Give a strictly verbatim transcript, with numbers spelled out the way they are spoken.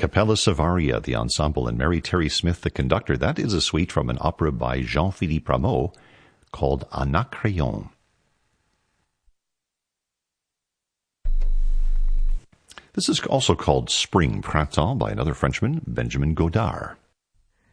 Capella Savaria, the ensemble, and Mary Terry Smith, the conductor. That is a suite from an opera by Jean-Philippe Rameau called Anacreon. This is also called Spring Printemps by another Frenchman, Benjamin Godard.